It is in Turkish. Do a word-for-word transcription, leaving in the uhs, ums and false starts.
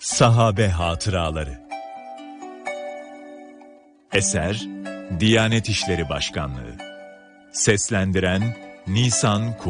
Sahabe Hatıraları. Eser Diyanet İşleri Başkanlığı. Seslendiren Nisan Kum.